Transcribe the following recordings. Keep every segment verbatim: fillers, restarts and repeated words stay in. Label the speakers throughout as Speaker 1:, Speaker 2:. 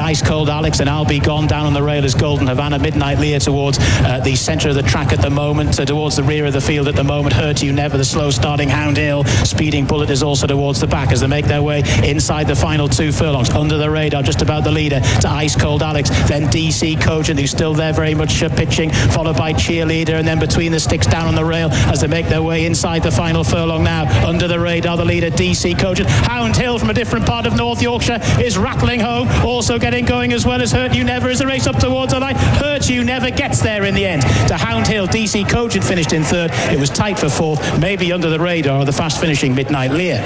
Speaker 1: Ice Cold Alex and I'll Be Gone. Down on the rail is Golden Havana. Midnight Lear towards uh, the centre of the track at the moment, uh, towards the rear of the field at the moment. Hurt You Never, the slow starting Hound Hill. Speeding Bullet is also towards the back as they make their way inside the final two furlongs. Under the radar, just about the leader to Ice Cold Alex. Then D C Cogent, who's still there very much uh, pitching, followed by Cheerleader, and then between the sticks down on the rail as they make their way inside the final furlong now. Under the radar, the leader D C Cogent. Hound Hill from a different part of North Yorkshire is rattling home, also getting going as well as Hurt You Never as the race up towards the line. Hurt You Never gets there in the end. To Hound Hill, D C Cogent finished in third. It was tight for fourth, maybe Under the Radar, the fast finishing Midnight Lear.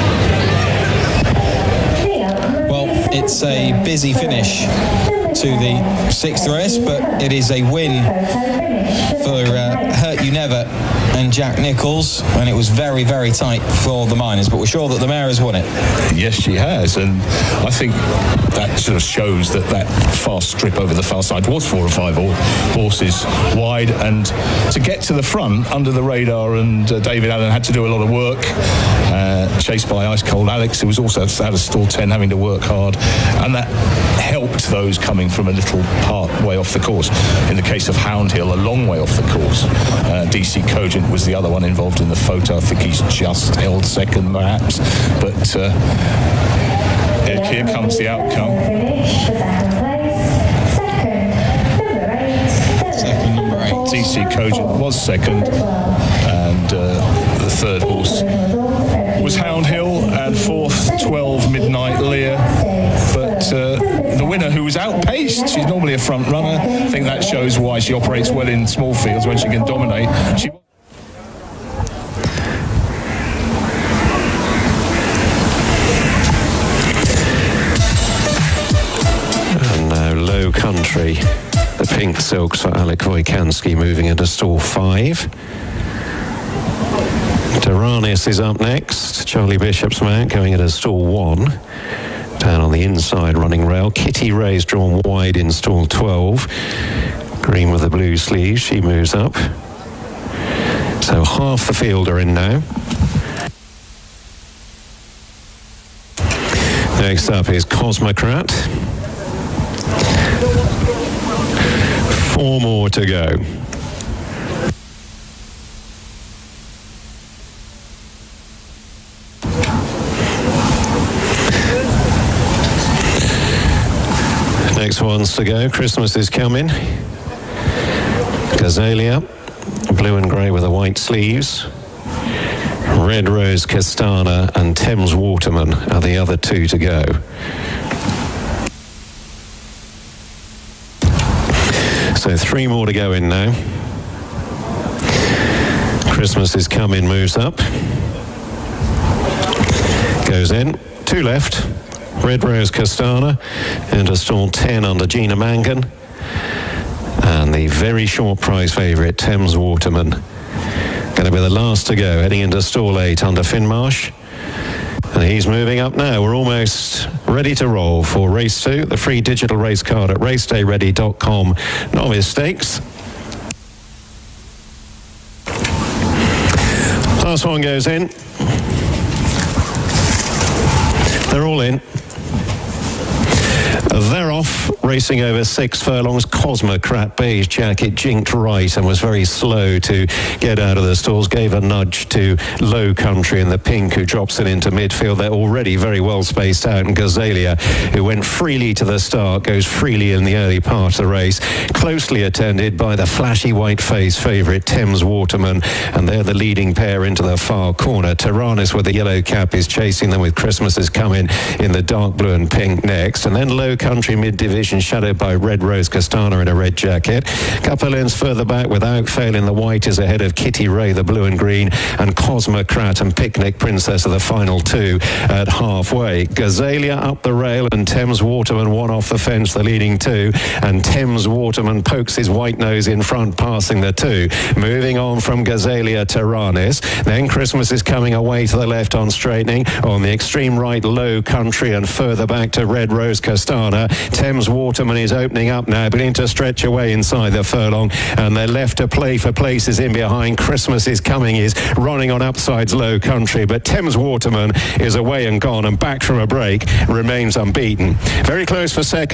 Speaker 2: Well, it's a busy finish to the sixth race, but it is a win for uh, Hurt You Never and Jack Nicholls, and it was very, very tight for the Miners, but we're sure that the mare has won it.
Speaker 3: Yes, she has, and I think that sort of shows that that fast strip over the far side was four or five horses wide, and to get to the front Under the Radar, and uh, David Allen had to do a lot of work, uh, chased by Ice Cold Alex, who was also out of stall ten having to work hard, and that helped those coming from a little part way off the course. In the case of Hound Hill, a long way off the course. uh, D C Cogent was the other one involved in the photo. I think he's just held second perhaps, but uh, here, here comes the outcome.
Speaker 2: Second, number eight.
Speaker 3: D C Cogent was second, and uh, the third horse was Hound Hill, and fourth, twelve Midnight Lear. But uh, the winner, who was outpaced, she's normally a front runner. I think that shows why she operates well in small fields when she can dominate. She
Speaker 4: And now Low Country, the Pink Silks for Alec Wojkanski, moving into stall five. Taranis is up next. Charlie Bishop's mount going into stall one. Down on the inside running rail. Kitty Ray's drawn wide in stall twelve. Green with the blue sleeves. She moves up. So half the field are in now. Next up is Cosmocrat. Four more to go. Next ones to go. Christmas Is Coming. Gazalia, blue and grey with the white sleeves. Red Rose Castana and Thames Waterman are the other two to go. So three more to go in now. Christmas Is Coming moves up. Goes in. Two left. Red Rose Castana into stall ten under Gina Mangan, and the very short prize favourite Thames Waterman going to be the last to go, heading into stall eight under Finmarsh, and he's moving up now. We're almost ready to roll for race two, the free digital race card at racedayready dot com novice stakes. Last one goes in. They're all in. They're off, racing over six furlongs. Cosmocrat beige jacket jinked right and was very slow to get out of the stalls. Gave a nudge to Low Country in the pink, who drops it into midfield. They're already very well spaced out. And Gazalia, who went freely to the start, goes freely in the early part of the race. Closely attended by the flashy white face favourite Thames Waterman. And they're the leading pair into the far corner. Taranis with the yellow cap is chasing them, with Christmas Is Coming in the dark blue and pink next. And then Low Country mid-division, shadowed by Red Rose Castana in a red jacket. Couple lengths further back, without fail in the white, is ahead of Kitty Ray, the blue and green, and Cosmocrat and Picnic Princess are the final two at halfway. Gazalia up the rail, and Thames Waterman one off the fence, the leading two, and Thames Waterman pokes his white nose in front, passing the two. Moving on from Gazalia, Taranis. Then Christmas Is Coming away to the left on straightening. On the extreme right, Low Country, and further back to Red Rose Castana. Thames Waterman is opening up now, beginning to stretch away inside the furlong, and they're left to play for places in behind. Christmas Is Coming is running on upsides Low Country, but Thames Waterman is away and gone, and back from a break, remains unbeaten. Very close for second.